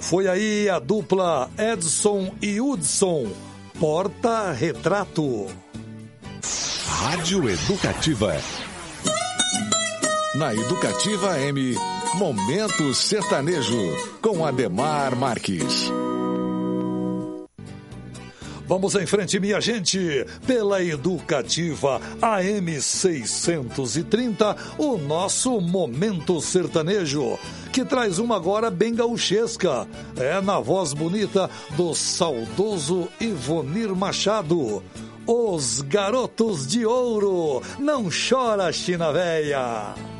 Foi aí a dupla Edson e Hudson, Porta-Retrato. Rádio Educativa. Na Educativa M, Momento Sertanejo, com Ademar Marques. Vamos em frente, minha gente, pela Educativa AM 630, o nosso Momento Sertanejo, que traz uma agora bem gauchesca, na voz bonita do saudoso Ivonir Machado. Os Garotos de Ouro, não chora, China Véia.